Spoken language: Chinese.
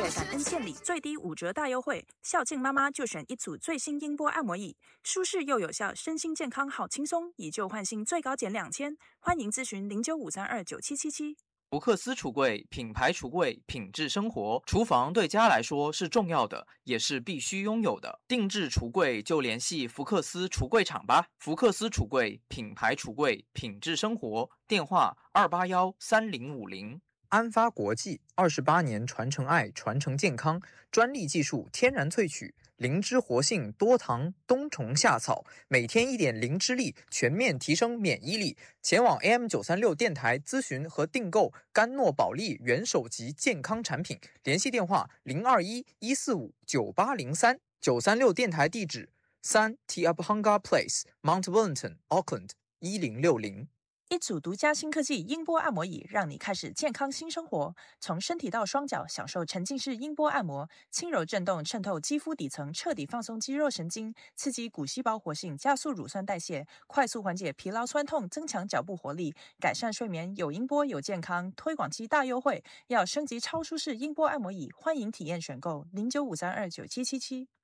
月感恩献礼最低5折大优惠，孝敬妈妈就选一组最新音波按摩椅，舒适又有效，身心健康好轻松，以旧换新最高减2000，欢迎咨询0953297777。 福克斯橱柜，品牌橱柜，品质生活。厨房对家来说是重要的，也是必须拥有的。定制橱柜就联系福克斯橱柜厂吧。福克斯橱柜，品牌橱柜，品质生活。电话2813050。 安发国际28年传承爱，传承健康，专利技术，天然萃取，灵芝活性，多糖，冬虫夏草，每天1点灵芝力，全面提升免疫力。前往 AM936 电台咨询和订购甘诺宝利元首级健康产品，联系电话021-145-9803。936电台地址3 Tiabhanga Place Mount Wellington Auckland 1060。 一组独家新科技音波按摩椅，让你开始健康新生活。从身体到双脚，享受沉浸式音波按摩，轻柔震动渗透肌肤底层，彻底放松肌肉神经，刺激骨细胞活性，加速乳酸代谢，快速缓解疲劳酸痛，增强脚部活力，改善睡眠。有音波有健康，推广期大优惠，要升级超舒适音波按摩椅，欢迎体验选购0953297777。